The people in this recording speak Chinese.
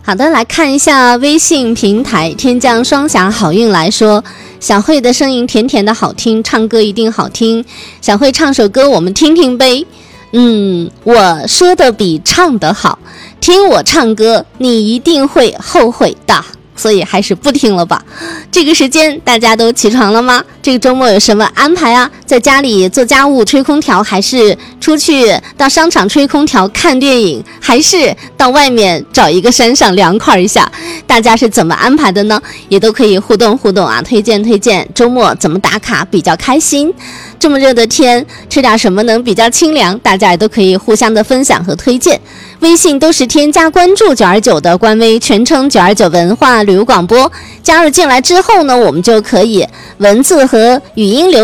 好的，来看一下微信平台天降双侠好运来说，小慧的声音甜甜的好听，唱歌一定好听，小慧唱首歌我们听听呗。我说的比唱的好，听我唱歌你一定会后悔的，所以还是不听了吧。这个时间大家都起床了吗？这个周末有什么安排啊？在家里做家务吹空调，还是出去到商场吹空调看电影，还是到外面找一个山上凉快一下？大家是怎么安排的呢？也都可以互动互动啊，推荐周末怎么打卡比较开心。这么热的天，吃点什么能比较清凉？大家也都可以互相的分享和推荐。微信都是添加关注929的官微，全称929文化旅游广播。加入进来之后呢，我们就可以文字和语音留